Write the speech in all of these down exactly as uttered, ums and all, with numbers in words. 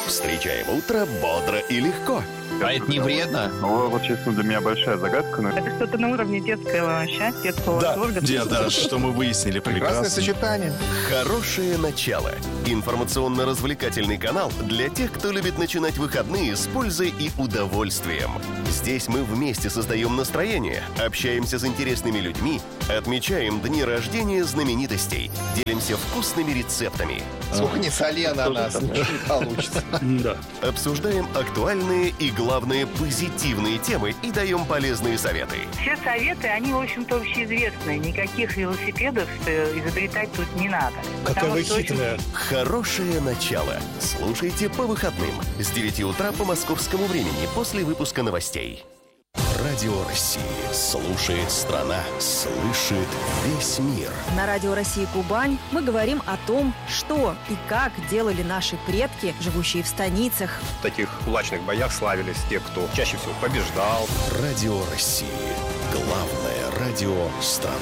Встречаем утро бодро и легко. А это не вредно? Ну, вот, честно, для меня большая загадка. Но... Это что-то на уровне детского счастья, детского да. восторга. Да, что мы выяснили. Прекрасное сочетание. Хорошее начало. Информационно-развлекательный канал для тех, кто любит начинать выходные с пользой и удовольствием. Здесь мы вместе создаем настроение, общаемся с интересными людьми, отмечаем дни рождения знаменитостей, делимся вкусными рецептами. Сколько не соли ананас, не получится. Да. Обсуждаем актуальные и, главное, позитивные темы и даем полезные советы. Все советы, они, в общем-то, общеизвестные. Никаких велосипедов изобретать тут не надо. Какая вы хитрая. Очень... Хорошее начало. Слушайте по выходным с девяти утра по московскому времени после выпуска новостей. Радио России. Слушает страна. Слышит весь мир. На Радио России Кубань мы говорим о том, что и как делали наши предки, живущие в станицах. В таких кулачных боях славились те, кто чаще всего побеждал. Радио России. Главное радио страны.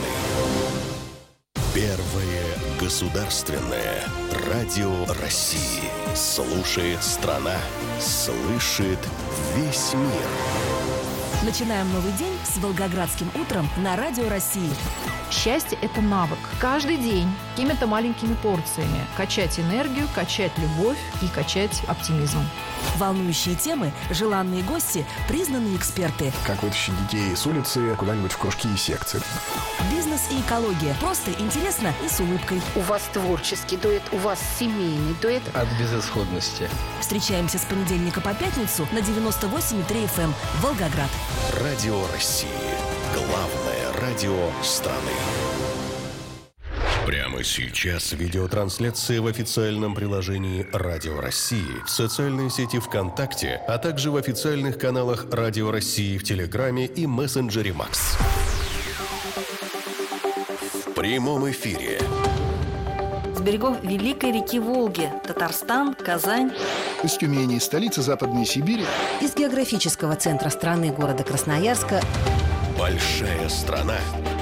Первое государственное радио России. Слушает страна. Слышит весь мир. Начинаем новый день с Волгоградским утром на Радио России. Счастье – это навык. Каждый день какими-то маленькими порциями качать энергию, качать любовь и качать оптимизм. Волнующие темы, желанные гости, признанные эксперты. Как вытащить детей с улицы куда-нибудь в кружки и секции. Бизнес и экология. Просто интересно и с улыбкой. У вас творческий дуэт, у вас семейный дуэт. От безысходности. Встречаемся с понедельника по пятницу на девяносто восемь и три эф эм Волгоград. Радио России. Главное радио страны. Прямо сейчас видеотрансляция в официальном приложении Радио России, в социальной сети ВКонтакте, а также в официальных каналах Радио России в Телеграме и мессенджере Макс. В прямом эфире. С берегов Великой реки Волги, Татарстан, Казань. Из Тюмени, столицы Западной Сибири. Из географического центра страны города Красноярска. Большая страна.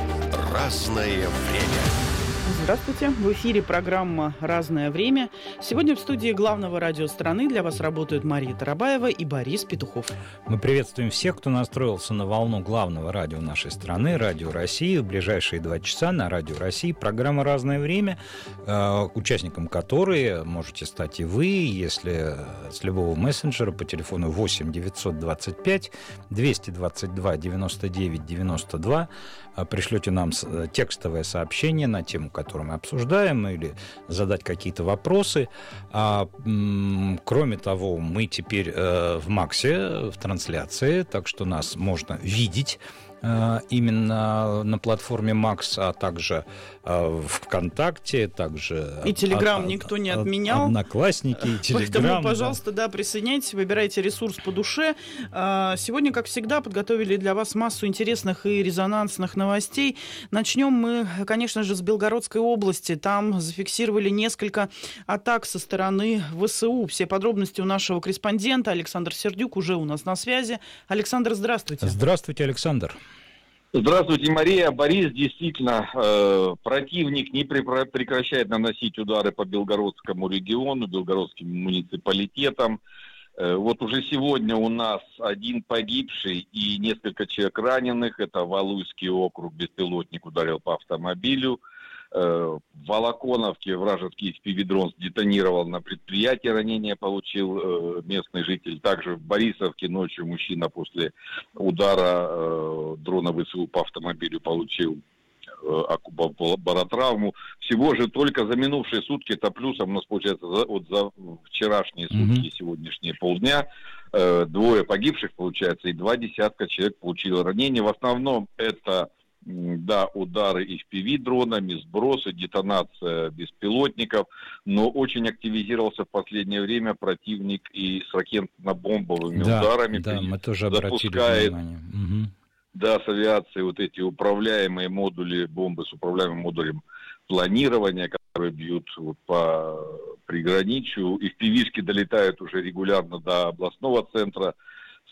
Разное время. Здравствуйте. В эфире программа «Разное время». Сегодня в студии главного радио страны для вас работают Мария Тарабаева и Борис Петухов. Мы приветствуем всех, кто настроился на волну главного радио нашей страны, Радио России. В ближайшие два часа на Радио России программа «Разное время», участником которой можете стать и вы, если с любого мессенджера по телефону восемь девятьсот двадцать пять двести двадцать два девяносто девять девяносто два пришлете нам текстовое сообщение на тему, которую мы обсуждаем, или задать какие-то вопросы. А, м- кроме того, мы теперь э, в Максе, в трансляции, так что нас можно видеть э, именно на платформе Макс, а также э, в ВКонтакте, также... И Телеграм никто не отменял. Одноклассники, и Телеграм. Поэтому, пожалуйста, да, присоединяйтесь, выбирайте ресурс по душе. Сегодня, как всегда, подготовили для вас массу интересных и резонансных новостей. Начнем мы, конечно же, с Белгородской области. Там зафиксировали несколько атак со стороны ВСУ. Все подробности у нашего корреспондента Александр Сердюк уже у нас на связи. Александр, здравствуйте. Здравствуйте, Александр. Здравствуйте, Мария. Борис, действительно, э, противник не при- прекращает наносить удары по Белгородскому региону, белгородским муниципалитетам. Э, вот уже сегодня у нас один погибший и несколько человек раненых. Это Валуйский округ, беспилотник ударил по автомобилю. Э, в Волоконовке вражеский эф пи ви-дрон сдетонировал на предприятии, ранение получил э, местный житель. Также в Борисовке ночью мужчина после удара э, дрона ВСУ по автомобилю получил э, баротравму. Всего же только за минувшие сутки, это плюсом у нас получается за, вот за вчерашние сутки и сегодняшние полдня, э, двое погибших получается и два десятка человек получили ранения. В основном это да, удары эф пи ви-дронами, сбросы, детонация беспилотников, но очень активизировался в последнее время противник и с ракетно-бомбовыми да, ударами. Да, мы тоже обратили запускает, внимание. Угу. Да, с авиацией вот эти управляемые модули, бомбы с управляемым модулем планирования, которые бьют вот по приграничью. эф пи ви-шки долетают уже регулярно до областного центра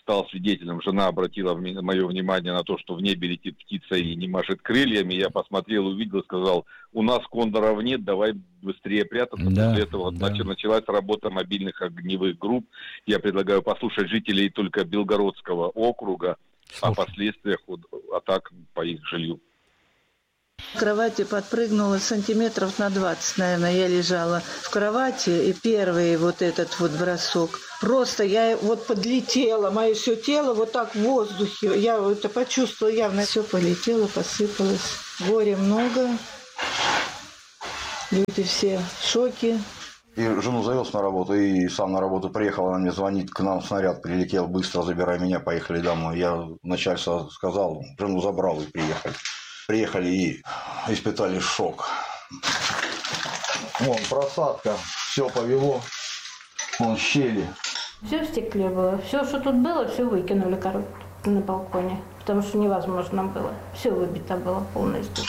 стал свидетелем. Жена обратила мое внимание на то, что в небе летит птица и не машет крыльями. Я посмотрел, увидел, сказал, у нас кондоров нет, давай быстрее прятаться. Да, После этого да. началась работа мобильных огневых групп. Я предлагаю послушать жителей только Белгородского округа Слушай. о последствиях вот, атак по их жилью. В кровати подпрыгнула сантиметров на двадцать, наверное, я лежала в кровати, и первый вот этот вот бросок. Просто я вот подлетела, мое все тело вот так в воздухе. Я это почувствовала явно. Все полетело, посыпалось. Горя много. Люди все в шоке. И жену завез на работу, и сам на работу приехал, она мне звонит, к нам снаряд прилетел, быстро забирай меня, поехали домой. Я начальство сказал, жену забрал и приехали. Приехали и испытали шок. Вон просадка, все повело, вон щели. Все в стекле было. Все, что тут было, все выкинули, короче, на балконе. Потому что невозможно было. Все выбито было полностью.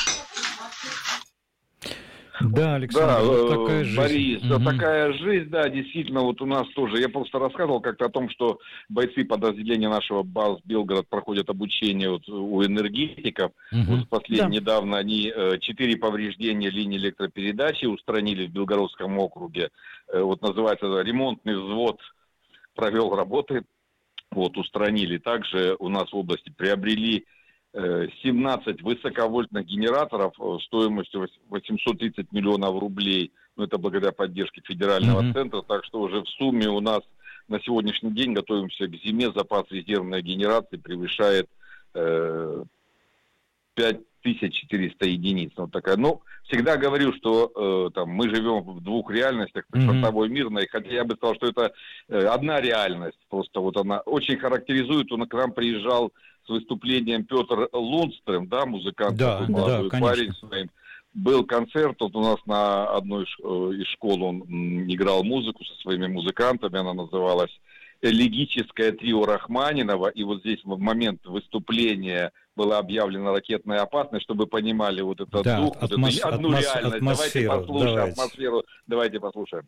Да, Александр, да, вот такая жизнь. Борис, угу. такая жизнь, да, действительно, вот у нас тоже. Я просто рассказывал как-то о том, что бойцы подразделения нашего БАЗ Белгород проходят обучение вот у энергетиков. Угу. Вот последние, да. недавно они четыре повреждения линии электропередачи устранили в Белгородском округе. Вот называется ремонтный взвод провел работы, вот устранили. Также у нас в области приобрели семнадцать высоковольтных генераторов стоимостью восемьсот тридцать миллионов рублей. Ну, это благодаря поддержке федерального mm-hmm. центра. Так что уже в сумме у нас на сегодняшний день готовимся к зиме. Запас резервной генерации превышает э, пять тысяч четыреста единиц. Вот такая. Ну, всегда говорю, что э, там, мы живем в двух реальностях, прифронтовой mm-hmm. мирной. Хотя я бы сказал, что это э, одна реальность. Просто вот она очень характеризует. Он к нам приезжал с выступлением Петр Лундстрем, да, музыкант, да, молодой да, парень своим. Был концерт, вот у нас на одной из школ он играл музыку со своими музыкантами, она называлась «Элегическое трио Рахманинова», и вот здесь в момент выступления была объявлена ракетная опасность, чтобы понимали вот этот да, дух, атмос... вот эту одну атмос... реальность. Атмосферу, давайте послушаем давайте. атмосферу, давайте послушаем.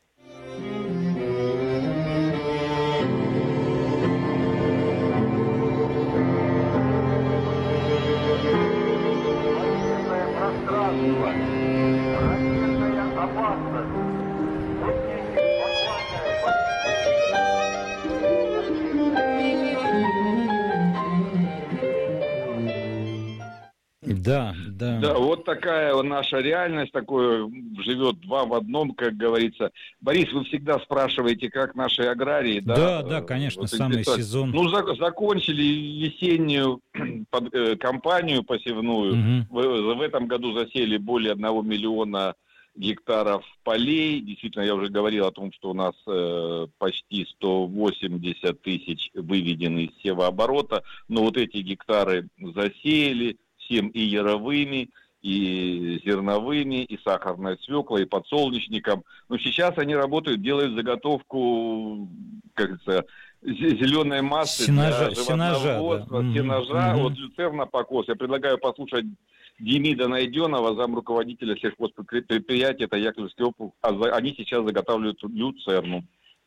Да, да. Да, вот такая наша реальность, такое живет два в одном, как говорится. Борис, вы всегда спрашиваете, как наши аграрии, да? Да, да, конечно, вот самый сезон. Ну, за, закончили весеннюю под, э, кампанию посевную. Угу. В, в этом году засеяли более одного миллиона гектаров полей. Действительно, я уже говорил о том, что у нас э, почти сто восемьдесят тысяч выведены из севооборота. Но вот эти гектары засеяли всем и яровыми, и зерновыми, и сахарной свеклой, и подсолнечником. Но сейчас они работают, делают заготовку, как говорится, зеленой массы сенажа, для животноводства, сенажа, да. сенажа угу. от люцернопокос. Я предлагаю послушать Демида Найденова, замруководителя сельхозпредприятия, это Яковлевский округ. Они сейчас заготавливают люцерну.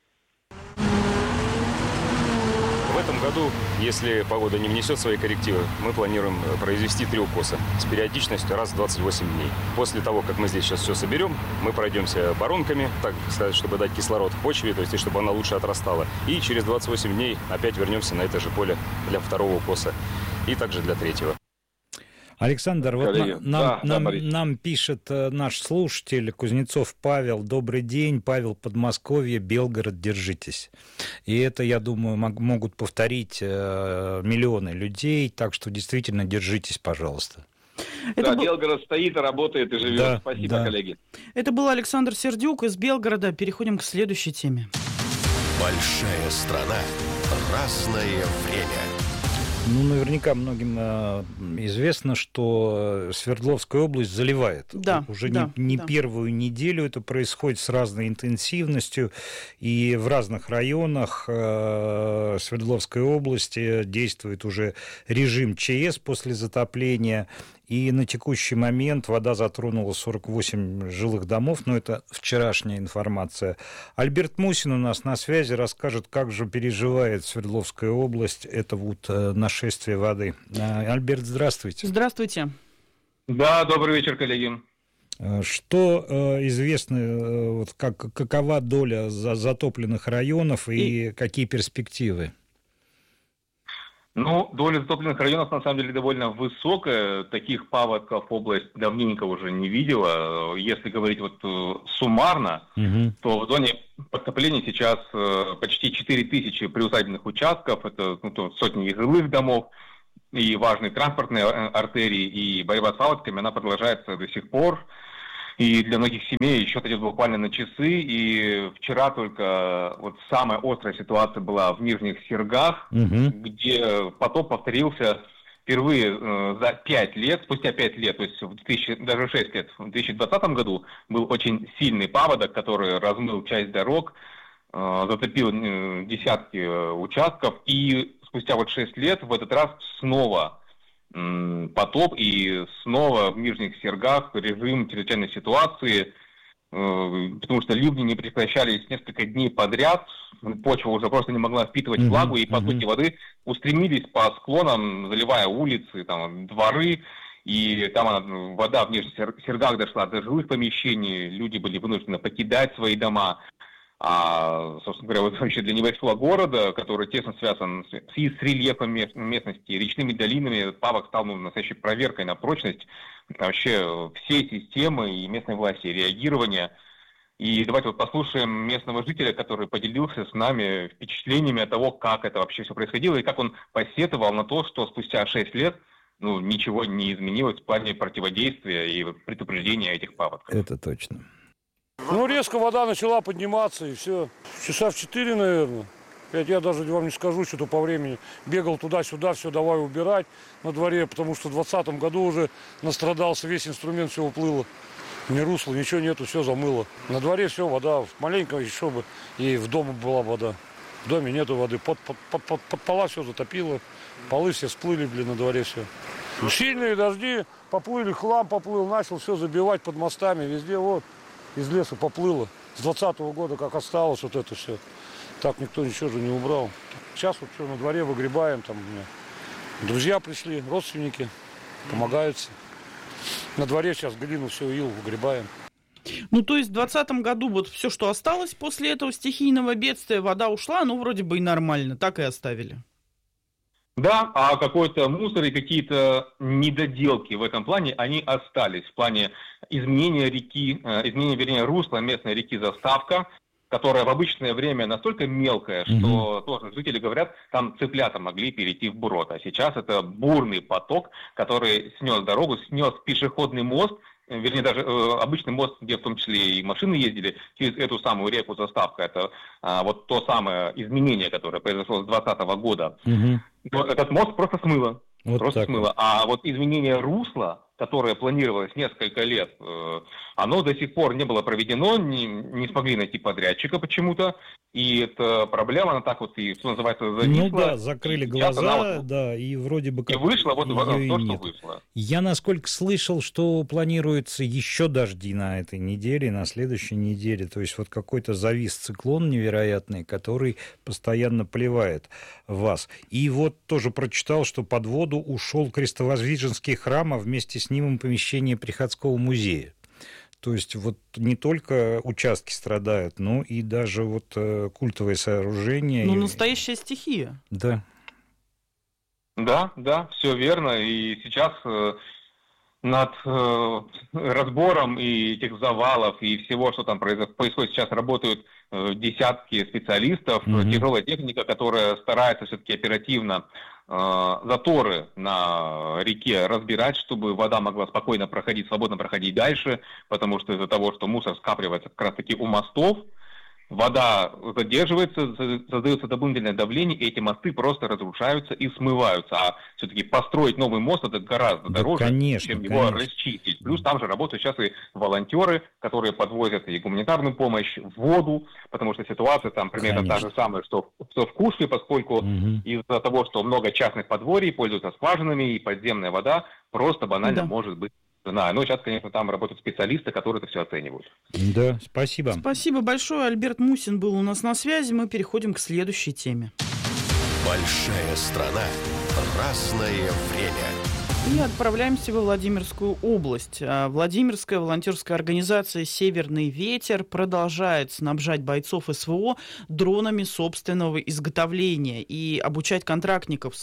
В этом году, если погода не внесет свои коррективы, мы планируем произвести три укоса с периодичностью раз в двадцать восемь дней. После того, как мы здесь сейчас все соберем, мы пройдемся боронками, так сказать, чтобы дать кислород в почве, то есть, и чтобы она лучше отрастала. И через двадцать восемь дней опять вернемся на это же поле для второго укоса и также для третьего. Александр, вот Коллеги, на, нам, да, нам, да, нам пишет э, наш слушатель Кузнецов Павел. Добрый день, Павел, Подмосковье, Белгород, держитесь. И это, я думаю, мог, могут повторить э, миллионы людей, так что действительно держитесь, пожалуйста. Это да, был... Белгород стоит и работает, и живет. Да, Спасибо, да. коллеги. Это был Александр Сердюк из Белгорода. Переходим к следующей теме. Большая страна. Разное время. Ну, наверняка многим э, известно, что Свердловская область заливает. Да, Уже да, не, не да. первую неделю это происходит с разной интенсивностью. И в разных районах э, Свердловской области действует уже режим ЧС после затопления. И на текущий момент вода затронула сорок восемь жилых домов, но это вчерашняя информация. Альберт Мусин у нас на связи, расскажет, как же переживает Свердловская область это вот нашествие воды. Альберт, здравствуйте. Здравствуйте. Да, добрый вечер, коллеги. Что э, известно, э, вот как, какова доля за, затопленных районов и, и какие перспективы? Ну, доля затопленных районов на самом деле довольно высокая. Таких паводков область давненько уже не видела. Если говорить вот суммарно, угу. то в зоне подтопления сейчас почти четыре тысячи приусадебных участков, это ну, сотни жилых домов и важные транспортные артерии, и борьба с паводками, она продолжается до сих пор. И для многих семей счет идет буквально на часы. И вчера только вот самая острая ситуация была в Нижних Сергах, угу. где потоп повторился впервые э, за пять лет, спустя пять лет, то есть в две тысячи, даже шесть лет, в две тысячи двадцатом году был очень сильный паводок, который размыл часть дорог, э, затопил э, десятки э, участков. И спустя вот шесть лет в этот раз снова потоп, и снова в Нижних Сергах режим чрезвычайной ситуации, потому что ливни не прекращались несколько дней подряд, почва уже просто не могла впитывать mm-hmm. влагу, и потоки mm-hmm. воды устремились по склонам, заливая улицы, там, дворы, и там она, вода в Нижних Сергах дошла до жилых помещений, люди были вынуждены покидать свои дома. А, собственно говоря, вот вообще для небольшого города, который тесно связан с, и с рельефом местности, речными долинами, паводок стал ну, настоящей проверкой на прочность вообще всей системы и местной власти, реагирования. И давайте вот послушаем местного жителя, который поделился с нами впечатлениями от того, как это вообще все происходило, и как он посетовал на то, что спустя шесть лет ну, ничего не изменилось в плане противодействия и предупреждения этих паводков. Это точно. Ну, резко вода начала подниматься, и все. Часа в четыре, наверное. Опять я даже вам не скажу, что-то по времени. Бегал туда-сюда, все давай убирать на дворе, потому что в двадцатом году уже настрадался, весь инструмент, все уплыло. Ни русла, ничего нету, все замыло. На дворе все, вода, маленько еще бы, и в доме была вода. В доме нету воды, под, под, под, под, под пола все затопило, полы все всплыли, блин, на дворе все. Сильные дожди, поплыли, хлам поплыл, начал все забивать под мостами, везде вот. Из леса поплыло. С двадцатого года как осталось вот это все. Так никто ничего же не убрал. Сейчас вот что, на дворе выгребаем. Там у меня друзья пришли, родственники, помогают. На дворе сейчас глину все ил, выгребаем. Ну, то есть в двадцатом году вот все, что осталось после этого стихийного бедствия, вода ушла, ну, вроде бы и нормально, так и оставили. Да, а какой-то мусор и какие-то недоделки в этом плане, они остались. В плане изменения реки, изменения, вернее, русла местной реки Заставка, которая в обычное время настолько мелкая, что mm-hmm. тоже жители говорят, там цыплята могли перейти вброд. А сейчас это бурный поток, который снес дорогу, снес пешеходный мост, вернее, даже э, обычный мост, где в том числе и машины ездили, через эту самую реку Заставка. Это а, вот то самое изменение, которое произошло с двадцатого года. Mm-hmm. Этот мост просто смыло. Вот просто смыло. А вот изменение русла, которое планировалось несколько лет, э, оно до сих пор не было проведено, не, не смогли найти подрядчика почему-то. И эта проблема, она так вот и, что называется, зависла. Ну да, закрыли глаза, вот, да, и вроде бы как... И вышло вот то, и что нет. вышло. Я, насколько слышал, что планируется еще дожди на этой неделе, на следующей неделе. То есть вот какой-то завис циклон невероятный, который постоянно поливает вас. И вот тоже прочитал, что под воду ушел Крестовоздвиженский храм, а вместе с ним и помещение Приходского музея. То есть вот не только участки страдают, но и даже вот э, культовые сооружения. Ну, и... настоящая стихия. Да. Да, да, все верно. И сейчас э, над э, разбором и этих завалов, и всего, что там происходит, сейчас работают э, десятки специалистов, mm-hmm. тяжелая техника, которая старается все-таки оперативно заторы на реке разбирать, чтобы вода могла спокойно проходить, свободно проходить дальше, потому что из-за того, что мусор скапливается как раз-таки у мостов, вода задерживается, создается дополнительное давление, и эти мосты просто разрушаются и смываются. А все-таки построить новый мост это гораздо да, дороже, конечно, чем конечно. его расчистить. Плюс там же работают сейчас и волонтеры, которые подвозят и гуманитарную помощь, воду, потому что ситуация там примерно конечно. та же самая, что, что в Кушле, поскольку угу. из-за того, что много частных подворий пользуются скважинами, и подземная вода просто банально да. может быть. Да, ну сейчас, конечно, там работают специалисты, которые это все оценивают. Да, спасибо. Спасибо большое. Альберт Мусин был у нас на связи. Мы переходим к следующей теме. Большая страна. Разное время. И отправляемся во Владимирскую область. Владимирская волонтерская организация «Северный ветер» продолжает снабжать бойцов СВО дронами собственного изготовления и обучать контрактников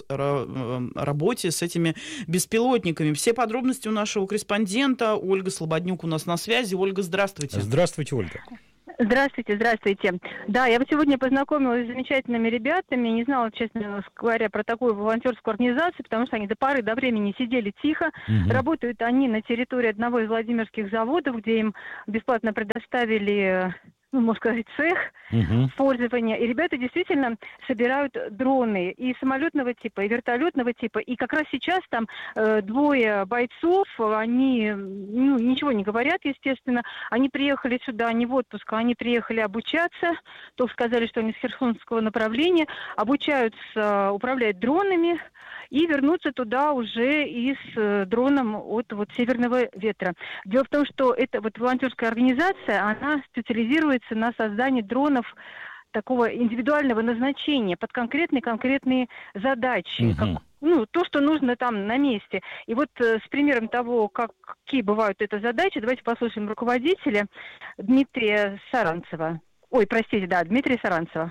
работе с этими беспилотниками. Все подробности у нашего корреспондента. Ольга Слободнюк у нас на связи. Ольга, здравствуйте. Здравствуйте, Ольга. Здравствуйте, здравствуйте. Да, я вот сегодня познакомилась с замечательными ребятами, не знала, честно говоря, про такую волонтерскую организацию, потому что они до поры до времени сидели тихо. Угу. Работают они на территории одного из владимирских заводов, где им бесплатно предоставили, ну, можно сказать, цех uh-huh. в пользование. И ребята действительно собирают дроны и самолетного типа, и вертолетного типа. И как раз сейчас там э, двое бойцов, они ну, ничего не говорят, естественно. Они приехали сюда не в отпуск, а они приехали обучаться. То сказали, что они с Херсонского направления. Обучаются управлять дронами и вернуться туда уже и с э, дроном от вот, «Северного ветра». Дело в том, что эта вот волонтерская организация, она специализируется на создании дронов такого индивидуального назначения под конкретные-конкретные задачи. Uh-huh. Как, ну, то, что нужно там на месте. И вот э, с примером того, как, какие бывают это задачи, давайте послушаем руководителя Дмитрия Саранцева. Ой, простите, да, Дмитрия Саранцева.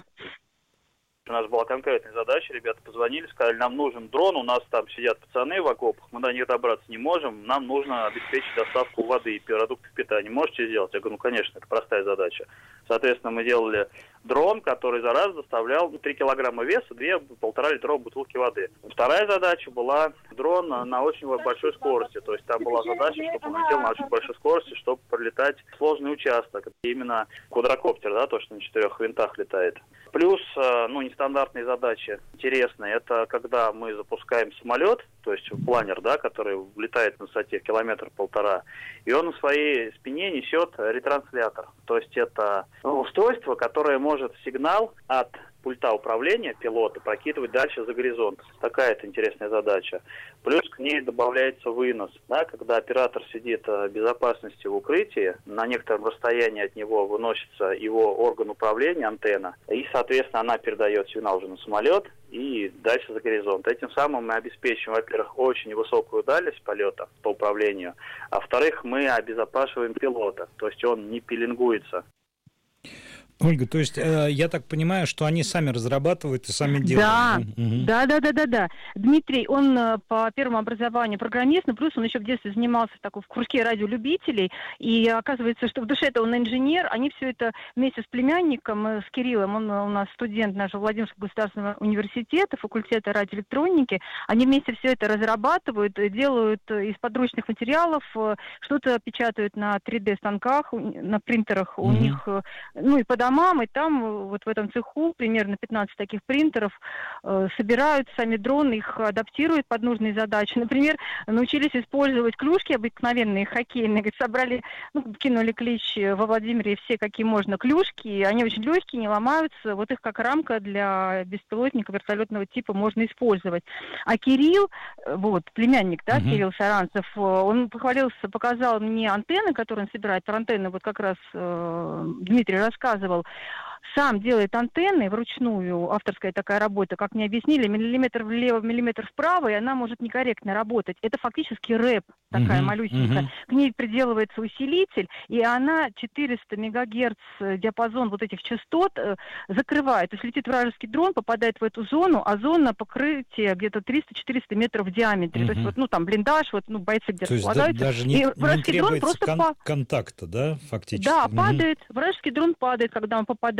У нас была конкретная задача, ребята позвонили, сказали, нам нужен дрон, у нас там сидят пацаны в окопах, мы до них добраться не можем, нам нужно обеспечить доставку воды и продуктов питания. Можете сделать? Я говорю, ну, конечно, это простая задача. Соответственно, мы делали дрон, который за раз доставлял три килограмма веса, две полтора литровые бутылки воды. Вторая задача была дрон на, на очень большой скорости. То есть там была задача, чтобы он летел на очень большой скорости, чтобы пролетать сложный участок. Именно квадрокоптер, да, то, что на четырех винтах летает. Плюс, ну, нестандартные задачи интересные, это когда мы запускаем самолет, то есть планер, да, который летает на высоте километр-полтора, и он на своей спине несет ретранслятор. То есть это устройство, которое может сигнал от пульта управления пилота прокидывать дальше за горизонт. Такая-то интересная задача. Плюс к ней добавляется вынос. Да, когда оператор сидит в безопасности в укрытии, на некотором расстоянии от него выносится его орган управления, антенна, и, соответственно, она передает сигнал уже на самолет и дальше за горизонт. Этим самым мы обеспечиваем, во-первых, очень высокую дальность полета по управлению, а во-вторых, мы обезопасиваем пилота, то есть он не пеленгуется. Ольга, то есть э, я так понимаю, что они сами разрабатывают и сами делают. Да, угу. да, да, да, да, да. Дмитрий, он по первому образованию программист, но плюс он еще в детстве занимался в, такой, в кружке радиолюбителей, и оказывается, что в душе-то он инженер. Они все это вместе с племянником, с Кириллом, он у нас студент нашего Владимирского государственного университета, факультета радиоэлектроники, они вместе все это разрабатывают, делают из подручных материалов, что-то печатают на три дэ-станках, на принтерах, угу. у них, ну и по домам, и там вот в этом цеху примерно пятнадцать таких принтеров э, собирают сами дроны, их адаптируют под нужные задачи. Например, научились использовать клюшки обыкновенные, хоккейные. Говорит, собрали, ну, кинули клич во Владимире все, какие можно клюшки. Они очень легкие, не ломаются. Вот их как рамка для беспилотника вертолетного типа можно использовать. А Кирилл, вот, племянник, да, uh-huh. Кирилл Саранцев, он похвалился, показал мне антенны, которые он собирает. Про антенны вот как раз э, Дмитрий рассказывал. Сам делает антенны вручную, авторская такая работа, как мне объяснили, миллиметр влево, миллиметр вправо, и она может некорректно работать. Это фактически рэп, такая uh-huh, малюсенькая. Uh-huh. К ней приделывается усилитель, и она четыреста мегагерц диапазон вот этих частот э, закрывает. То есть летит вражеский дрон, попадает в эту зону, а зона покрытия где-то триста-четыреста метров в диаметре. Uh-huh. То есть вот, ну, там блиндаж, вот, ну, бойцы где-то располагаются. Даже не, и вражеский не дрон просто кон- по... контакта, да, фактически? Да, uh-huh. падает, вражеский дрон падает, когда он попадает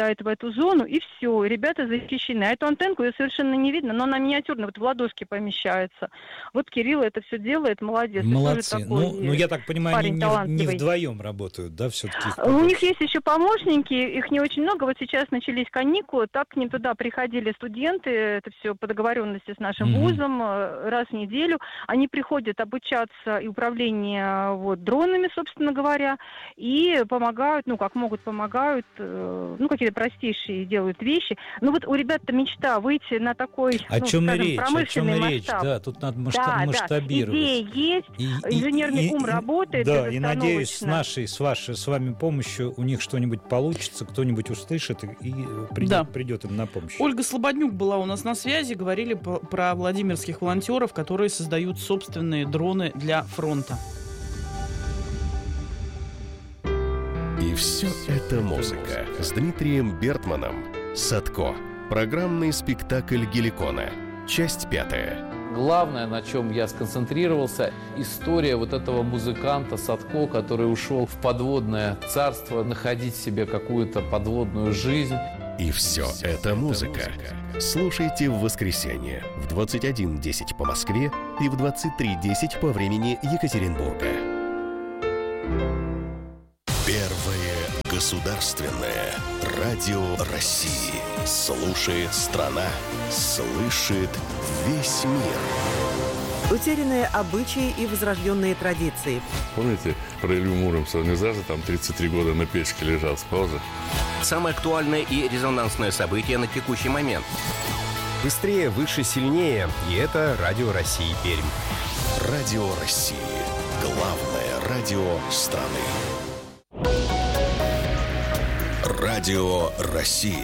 попадает в эту зону, и все, ребята защищены. А эту антенку ее совершенно не видно, но она миниатюрная, вот в ладошке помещается. Вот Кирилл это все делает, молодец. Молодцы. Ну, ну, я так понимаю, они не, не вдвоем работают, да, все-таки? У них есть еще помощники, их не очень много. Вот сейчас начались каникулы, так к ним туда приходили студенты, это все по договоренности с нашим mm-hmm. вузом, раз в неделю. Они приходят обучаться и управлению вот, дронами, собственно говоря, и помогают, ну, как могут, помогают, ну, какие-то простейшие делают вещи. Ну, вот у ребят-то мечта выйти на такой, о ну, чем скажем, речь? промышленный о чем масштаб. Речь? Да, тут надо масштаб, да, масштабировать. Да. Идея есть, и, инженерный и, ум и, работает. Да, и надеюсь, с нашей, с вашей, с вами помощью у них что-нибудь получится, кто-нибудь услышит и, и придет, да. придет им на помощь. Ольга Слободнюк была у нас на связи, говорили по, про владимирских волонтеров, которые создают собственные дроны для фронта. И все это музыка с Дмитрием Бертманом. «Садко». Программный спектакль Геликона. Часть пятая. Главное, на чем я сконцентрировался, история вот этого музыканта Садко, который ушел в подводное царство, находить себе какую-то подводную жизнь. И все это музыка. Слушайте в воскресенье в двадцать один десять по Москве и в двадцать три десять по времени Екатеринбурга. Первое государственное радио России. Слушает страна, слышит весь мир. Утерянные обычаи и возрожденные традиции. Помните, про Илью Муромца? Он не зажил, там тридцать три года на печке лежал, спал же. Самое актуальное и резонансное событие на текущий момент. Быстрее, выше, сильнее. И это Радио России Пермь. Радио России. Главное радио страны. Радио России.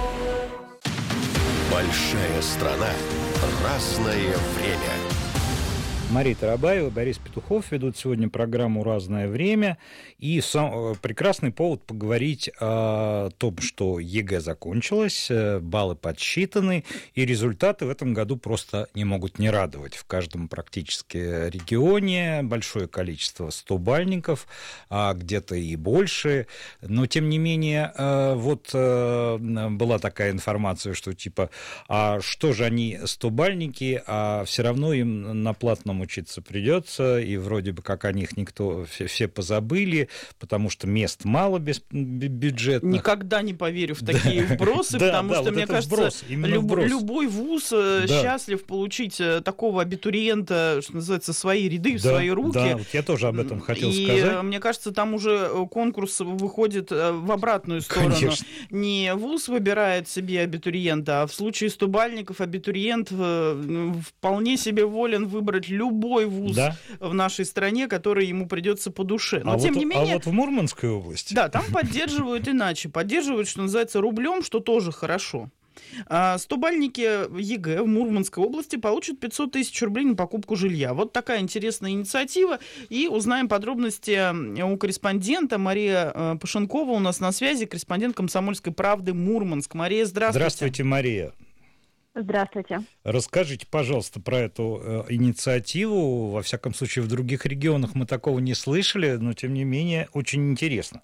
Большая страна. Разное время. Мария Тарабаева, Борис Петухов ведут сегодня программу «Разное время». И сам, прекрасный повод поговорить о том, что ЕГЭ закончилось, баллы подсчитаны, и результаты в этом году просто не могут не радовать. В каждом практически регионе большое количество стобальников, а где-то и больше. Но, тем не менее, вот была такая информация, что типа, а что же они стобальники, а все равно им на платном учиться придется, и вроде бы как о них никто, все, все позабыли, потому что мест мало без бюджетных. Никогда не поверю в такие вбросы, потому что, мне кажется, любой вуз счастлив получить такого абитуриента, что называется, свои ряды, в свои руки. Да, я тоже об этом хотел сказать. И мне кажется, там уже конкурс выходит в обратную сторону. Не вуз выбирает себе абитуриента, а в случае стобальников абитуриент вполне себе волен выбрать любой любой вуз да? в нашей стране, который ему придется по душе. Но, а, тем вот, не менее, а вот в Мурманской области? Да, там поддерживают иначе. Поддерживают, что называется, рублем, что тоже хорошо. Стобальники ЕГЭ в Мурманской области получат пятьсот тысяч рублей на покупку жилья. Вот такая интересная инициатива. И узнаем подробности у корреспондента. Мария Пашенкова у нас на связи, корреспондент «Комсомольской правды» Мурманск. Мария, здравствуйте. Здравствуйте, Мария. Здравствуйте. Расскажите, пожалуйста, про эту э, инициативу. Во всяком случае, в других регионах мы такого не слышали, но, тем не менее, очень интересно.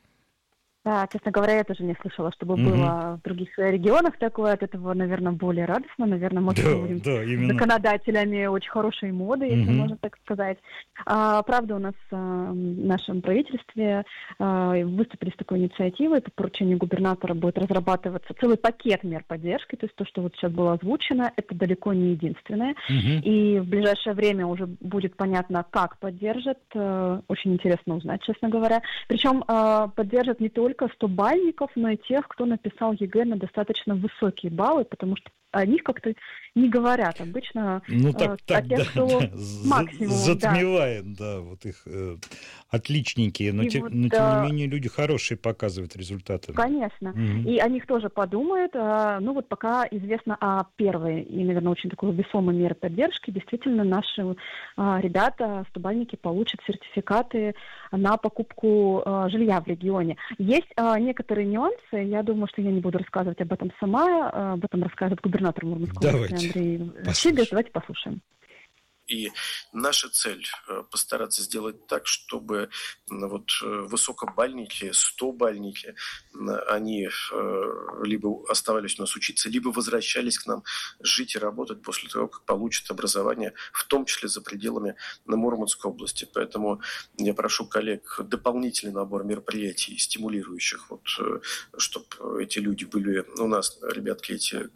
Да, честно говоря, я тоже не слышала, чтобы mm-hmm. было в других регионах такое. От этого, наверное, более радостно. Наверное, мы да, будем да, именно. законодателями очень хорошей моды, если mm-hmm. можно так сказать. А, правда, у нас а, в нашем правительстве а, выступили с такой инициативой. По поручению губернатора будет разрабатываться целый пакет мер поддержки. То есть то, что вот сейчас было озвучено, это далеко не единственное. Mm-hmm. И в ближайшее время уже будет понятно, как поддержат. А, очень интересно узнать, честно говоря. Причем а, поддержат не только стобальников, но и тех, кто написал ЕГЭ на достаточно высокие баллы, потому что о них как-то не говорят обычно. Ну, так, э, так, о тех, да, кто да. максимум. Затмевает, да, да вот их э, отличники, но, те, вот, но да, тем не менее люди хорошие показывают результаты. Конечно, угу. и о них тоже подумают. А, ну вот пока известно о первой и, наверное, очень такой весомой мере поддержки. Действительно, наши а, ребята, стобальники, получат сертификаты на покупку а, жилья в регионе. Есть а, некоторые нюансы, я думаю, что я не буду рассказывать об этом сама, а, об этом расскажет губернатор Мурманской области Андрей Щигас. Давайте послушаем. И наша цель постараться сделать так, чтобы вот высокобальники, стобальники, они либо оставались у нас учиться, либо возвращались к нам жить и работать после того, как получат образование, в том числе за пределами Мурманской области. Поэтому я прошу коллег дополнительный набор мероприятий, стимулирующих, вот, чтобы эти люди были у нас, ребятки эти